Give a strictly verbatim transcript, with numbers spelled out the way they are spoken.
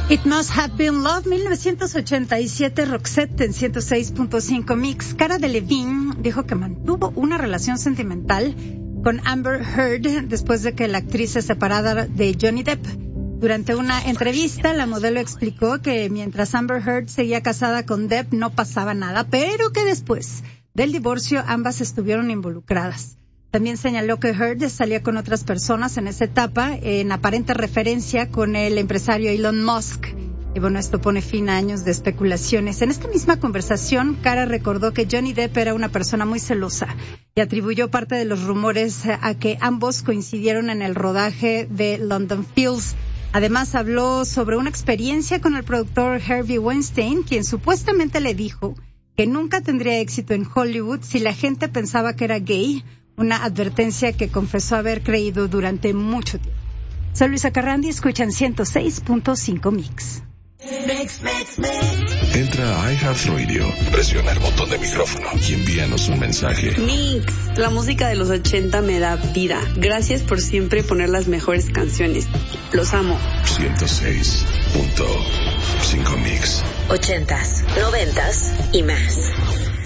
It Must Have Been Love, mil novecientos ochenta y siete, Roxette en ciento seis punto cinco Mix. Cara Delevingne dijo que mantuvo una relación sentimental con Amber Heard después de que la actriz se separara de Johnny Depp. Durante una entrevista, la modelo explicó que mientras Amber Heard seguía casada con Depp no pasaba nada, pero que después del divorcio ambas estuvieron involucradas. También señaló que Heard salía con otras personas en esa etapa, en aparente referencia con el empresario Elon Musk. Y bueno, esto pone fin a años de especulaciones. En esta misma conversación, Cara recordó que Johnny Depp era una persona muy celosa y atribuyó parte de los rumores a que ambos coincidieron en el rodaje de London Fields. Además, habló sobre una experiencia con el productor Harvey Weinstein, quien supuestamente le dijo que nunca tendría éxito en Hollywood si la gente pensaba que era gay, una advertencia que confesó haber creído durante mucho tiempo. Soy Luisa Carrandi, escuchan ciento seis punto cinco Mix. Mix, mix, mix. Entra a iHeartRadio, presiona el botón de micrófono y envíanos un mensaje. Mix, la música de los ochenta me da vida. Gracias por siempre poner las mejores canciones. Los amo. ciento seis punto cinco Mix. Ochentas, noventas y más.